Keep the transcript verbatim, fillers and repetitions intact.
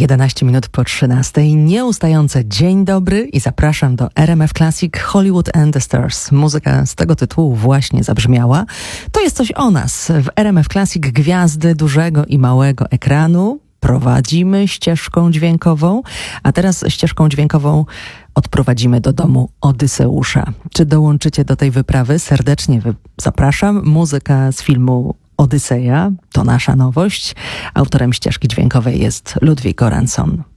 jedenaście minut po trzynastej. Nieustające dzień dobry i zapraszam do R M F Classic Hollywood and the Stars. Muzyka z tego tytułu właśnie zabrzmiała. To jest coś o nas. W R M F Classic gwiazdy dużego i małego ekranu prowadzimy ścieżką dźwiękową, a teraz ścieżką dźwiękową odprowadzimy do domu Odyseusza. Czy dołączycie do tej wyprawy? Serdecznie wy- zapraszam. Muzyka z filmu Odyseja to nasza nowość. Autorem ścieżki dźwiękowej jest Ludwig Göransson.